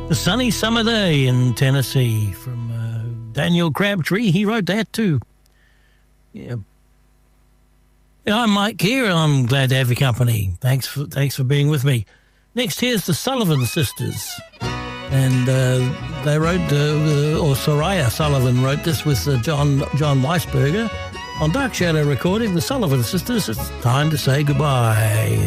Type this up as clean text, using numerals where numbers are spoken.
A Sunny Summer Day in Tennessee from Daniel Crabtree. He wrote that too. Yeah. I'm Mike here. I'm glad to have your company. Thanks for being with me. Next, here's the Sullivan Sisters. And they wrote, or Soraya Sullivan wrote this with John Weisberger on Dark Shadow recording, the Sullivan Sisters. It's time to say goodbye.